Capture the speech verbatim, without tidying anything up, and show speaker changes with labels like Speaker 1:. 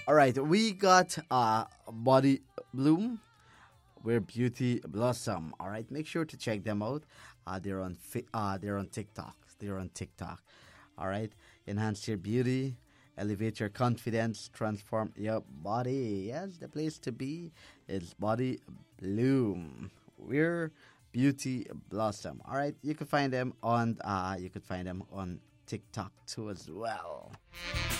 Speaker 1: All right, we got uh, Body Bloom. We're Beauty Blossom. All right, make sure to check them out. Uh, they're on fi- uh, they're on TikTok. They're on TikTok. All right, enhance your beauty, elevate your confidence, transform your body. Yes, the place to be is Body Bloom. We're Beauty Blossom. All right, you can find them on uh, you could find them on TikTok too as well.